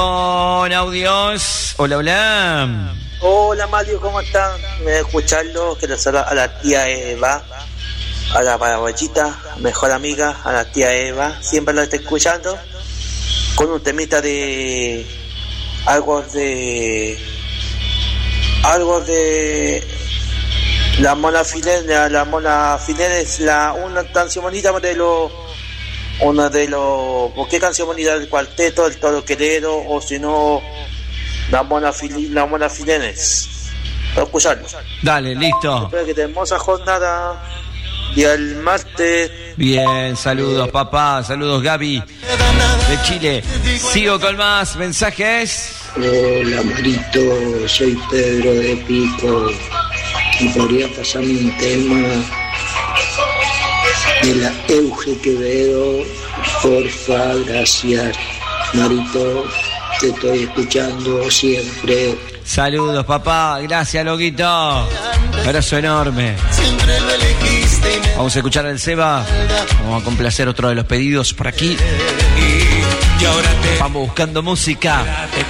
Con audios. Hola, hola. Hola Mario, ¿cómo están? Me escucharlo, quiero saludar a la tía Eva, a la paraguayita, mejor amiga, a la tía Eva, siempre lo estoy escuchando, con un temita de algo de la Mona Fileres, una canción bonita ¿por qué canción bonita del cuarteto, el Toro Querero, o si no, la Mona Fileres? Para escucharlo. Dale, listo. Espero que tenga hermosa jornada y el martes. Bien, saludos papá, saludos Gaby de Chile. Sigo con más mensajes. Hola Marito, soy Pedro de Pico y podría pasarme un tema de la Euge Quevedo, porfa, gracias Marito, te estoy escuchando siempre. Saludos papá, gracias Loguito, abrazo enorme. Vamos a escuchar al Seba, vamos a complacer otro de los pedidos por aquí. Vamos buscando música.